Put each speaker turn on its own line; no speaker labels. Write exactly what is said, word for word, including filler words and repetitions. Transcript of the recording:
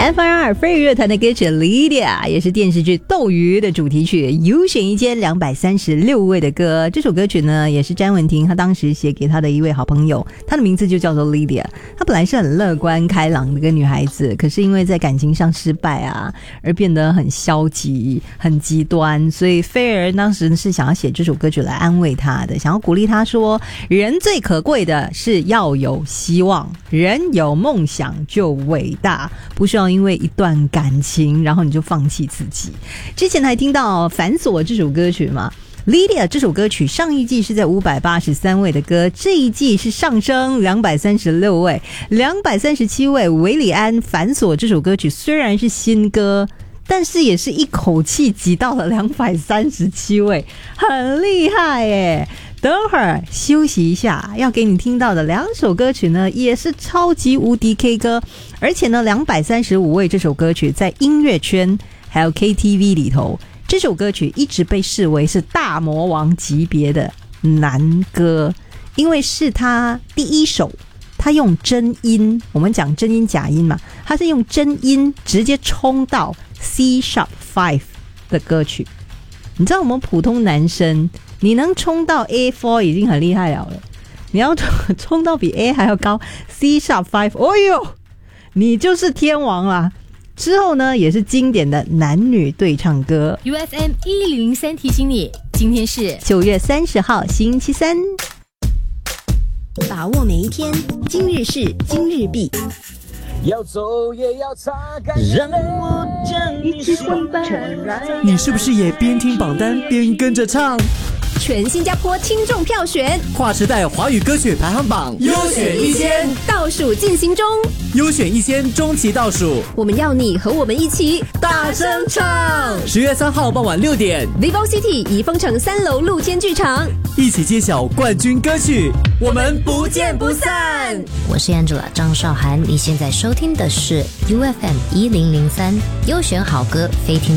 F R 飞儿乐团的歌曲 Lydia 也是电视剧《斗鱼》的主题曲，有选一间两百三十六位的歌。这首歌曲呢，也是詹雯婷她当时写给她的一位好朋友，她的名字就叫做 Lydia。她本来是很乐观开朗的一个女孩子，可是因为在感情上失败啊，而变得很消极、很极端，所以飞儿当时是想要写这首歌曲来安慰她的，想要鼓励她说，人最可贵的是要有希望，人有梦想就伟大，不需要因为一段感情然后你就放弃自己。之前还听到繁琐这首歌曲嘛， Lydia 这首歌曲上一季是在五百八十三位的歌，这一季是上升两百三十六位，两百三十七位。韦礼安繁琐这首歌曲虽然是新歌，但是也是一口气挤到了两百三十七位，很厉害耶。等会儿休息一下，要给你听到的两首歌曲呢，也是超级无敌 K 歌，而且呢两百三十五位这首歌曲在音乐圈还有 K T V 里头，这首歌曲一直被视为是大魔王级别的男歌，因为是他第一首他用真音，我们讲真音假音嘛，他是用真音直接冲到 C sharp five 的歌曲。你知道我们普通男生你能冲到 A four 已经很厉害了，你要冲到比 A 还要高 C sharp five， 哦呦，你就是天王啦。之后呢，也是经典的男女对唱歌。
U F M 一零零三提醒你，今天是
九月三十号星期三，
把握每一天，今日事今日毕，
要走也要擦干让我将你送
你是不是也边听榜单边跟着唱？
全新加坡听众票选
跨时代华语歌曲排行榜优选一千
倒数进行中，
优选一千中期倒数，
我们要你和我们一起大声唱。
十月三号傍晚六点
Vivo City 怡丰城三楼露天剧场，
一起揭晓冠军歌曲，我们不见不散。
我是 Angela 张韶涵，你现在收听的是 U F M 一零零三优选好歌非听